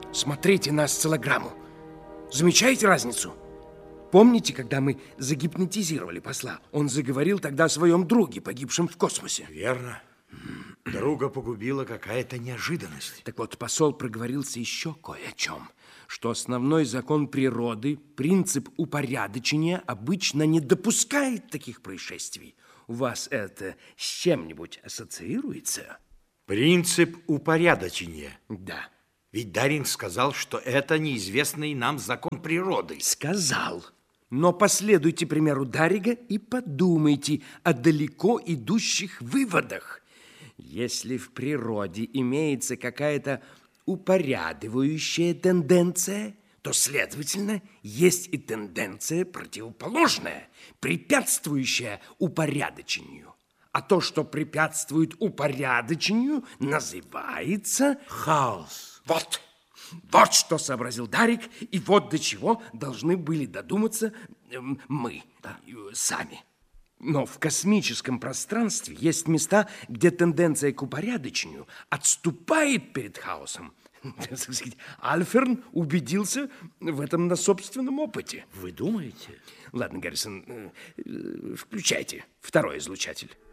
Смотрите на осциллограмму. Замечаете разницу? Помните, когда мы загипнотизировали посла? Он заговорил тогда о своем друге, погибшем в космосе. Верно. Друга погубила какая-то неожиданность. Так вот, посол проговорился еще кое о чем. Что основной закон природы, принцип упорядочения, обычно не допускает таких происшествий. У вас это с чем-нибудь ассоциируется? Принцип упорядочения. Да. Ведь Даринг сказал, что это неизвестный нам закон природы. Сказал. Но последуйте примеру Дарига и подумайте о далеко идущих выводах. Если в природе имеется какая-то упорядочивающая тенденция, то, следовательно, есть и тенденция противоположная, препятствующая упорядочению. А то, что препятствует упорядочению, называется хаос. Вот что сообразил Дарик, и вот до чего должны были додуматься мы сами. Но в космическом пространстве есть места, где тенденция к упорядочению отступает перед хаосом. Альферн убедился в этом на собственном опыте. Вы думаете? Ладно, Гаррисон, включайте второй излучатель.